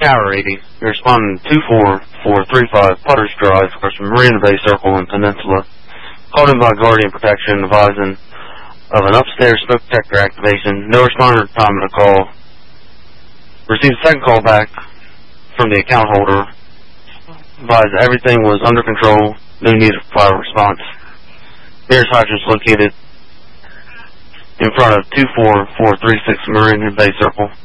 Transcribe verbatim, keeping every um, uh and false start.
Tower eighty. You're responding to two four four three five Putters Drive, across from Marina Bay Circle and Peninsula. Called in by Guardian Protection, advising of an upstairs smoke detector activation. No responder at the time of the call. Received a second call back from the account holder. Advised that everything was under control. No need of fire response. Nearest hydrant is located in front of two four four three six Marina Bay Circle.